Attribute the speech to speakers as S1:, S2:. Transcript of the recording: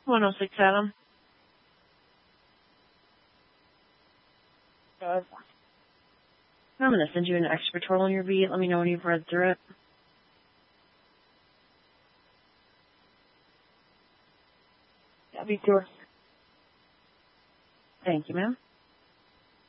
S1: 106 Adam.
S2: I'm
S1: going to send you an expert on your beat. Let me know when you've read through it.
S2: That'd be good.
S1: Thank you, ma'am.